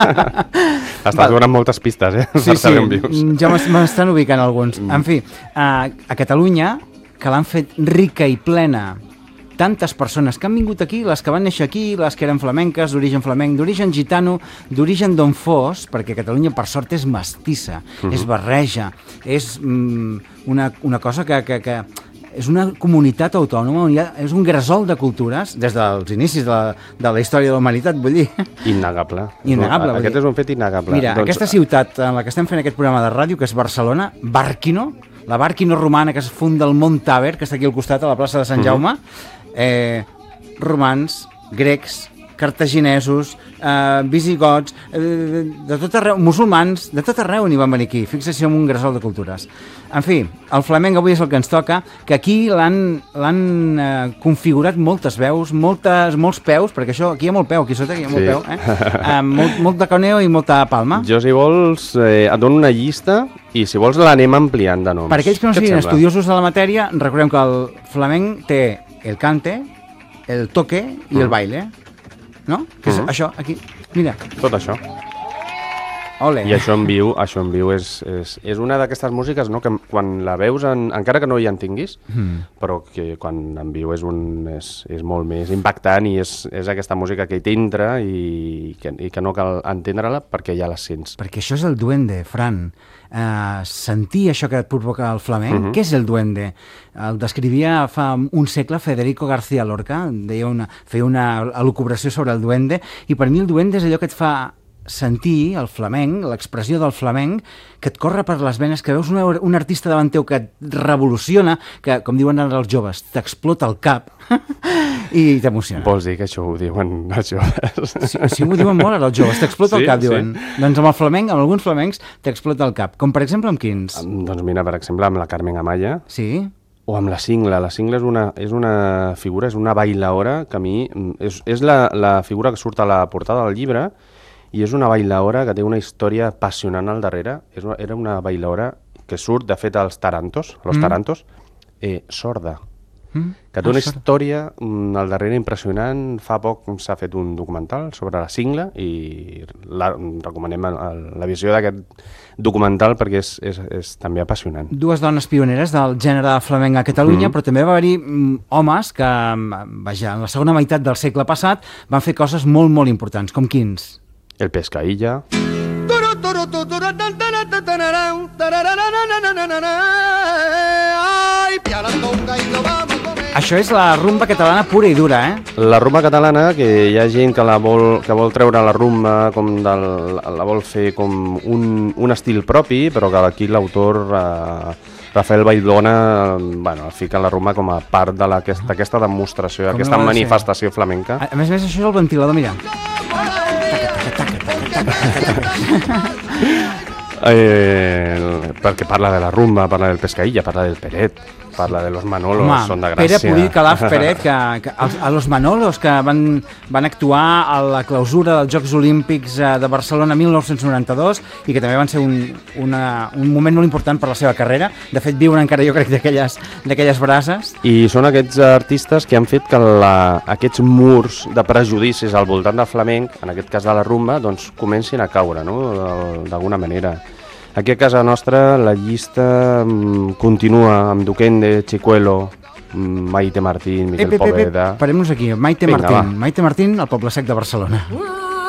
Estàs donant moltes pistes, Sí, ja m'estan ubicant alguns. En fi, a Catalunya, que l'han fet rica i plena, tantes persones que han vingut aquí, les que van néixer aquí, les que eren flamenques, d'origen flamenc, d'origen gitano, d'origen d'on fos, perquè Catalunya, per sort, és mestissa, és barreja, és una cosa que és una comunitat autònoma, és un gresol de cultures, des dels inicis de la història de la humanitat, vull dir. Innegable. Innegable. Aquest és un fet innegable. Mira, aquesta ciutat en la que estem fent aquest programa de ràdio, que és Barcelona, Bàrquino, la Bàrquino romana que es funda al Mont Tàber, que està aquí al costat, a la plaça de Sant Jaume, romans, grecs, cartaginesos, visigots, de tot arreu, musulmans, de tot arreu n'hi van venir aquí. Fixa't si som un gresol de cultures. En fi, el flamenc avui és el que ens toca, que aquí l'han configurat moltes veus, molts peus, perquè això, aquí hi ha molt peu, aquí sota hi ha molt peu, molt de coneo i molta palma. Jo, si vols, et dono una llista i si vols l'anem ampliant de noms. Per aquells que no siguin estudiosos de la matèria, recordem que el flamenc té el cante, el toque i el baile. No? Que és això, aquí, mira. Tot això. Ole. I això en viu és una d'aquestes músiques, no?, que quan la veus, encara que no hi entenguis, però que quan en viu és molt més impactant i és aquesta música que t'entra i que no cal entendre-la perquè ja la sents. Perquè això és el duende, Fran. Sentir això que et provoca el flamenc, què és el duende? El descrivia fa un segle Federico García Lorca, feia una elucubració sobre el duende, i per mi el duende és allò que et fa sentir el flamenc, l'expressió del flamenc, que et corre per les venes, que veus un artista davant teu que et revoluciona, que, com diuen ara els joves, t'explota el cap i t'emociona. Vols dir que això ho diuen els joves? Sí, ho diuen molt ara els joves, t'explota el cap, diuen. Doncs amb el flamenc, amb alguns flamencs, t'explota el cap. Com per exemple amb quins? Doncs mira, per exemple, amb la Carmen Amaya. Sí. O amb la Singla. La Singla és una figura, és una bailaora que a mi... És la figura que surt a la portada del llibre, i és una bailaora que té una història apassionant al darrere. Era una bailaora que surt, de fet, als tarantos, sorda, que té una història al darrere impressionant. Fa poc s'ha fet un documental sobre la Singla i recomanem la visió d'aquest documental perquè és també apassionant. Dues dones pioneres del gènere flamenc a Catalunya, però també va haver-hi homes que, vaja, en la segona meitat del segle passat van fer coses molt, molt importants, com quins? El Pescaïlla. Això és la rumba catalana pura i dura, La rumba catalana, que hi ha gent que vol treure la rumba, la vol fer com un estil propi, però que aquí l'autor... Rafael Baidona fica la rumba com a part d'aquesta demostració, d'aquesta manifestació flamenca. A més, això és el ventilador, mira. Perquè parla de la rumba, parla del Pescaïlla, parla del Peret, parla de los Manolos. Home, són de Gràcia. Pere Purí Calaf Peret, que a los Manolos, que van actuar a la clausura dels Jocs Olímpics de Barcelona 1992 i que també van ser un moment molt important per la seva carrera. De fet, viuen encara, jo crec, d'aquelles brases. I són aquests artistes que han fet que aquests murs de prejudicis al voltant del flamenc, en aquest cas de la rumba, doncs comencin a caure, no?, d'alguna manera. Aquí a casa nostra la llista continua amb Duquende, Chicuelo, Maite Martín, Miquel Poveda... Parem-nos aquí, Maite Martín, al Poble Sec de Barcelona.